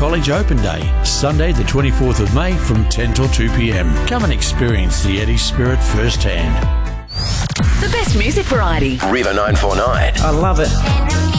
College Open Day, Sunday the 24th of May from 10 till 2 p.m. Come and experience the Eddie spirit firsthand. The best music variety. River 949. I love it.